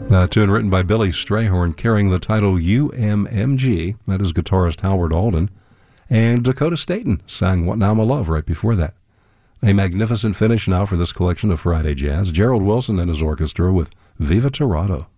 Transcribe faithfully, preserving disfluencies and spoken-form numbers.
A tune written by Billy Strayhorn carrying the title U M M G. That is guitarist Howard Alden. And Dakota Staton sang What Now My Love right before that. A magnificent finish now for this collection of Friday Jazz. Gerald Wilson and his orchestra with Viva Torado.